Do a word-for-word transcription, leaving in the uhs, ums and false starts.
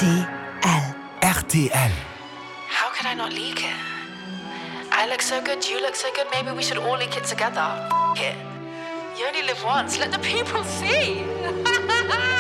T L. R T L. How could I not leak it? I look so good, you look so good, maybe we should all leak it together. F it. You only live once, let the people see.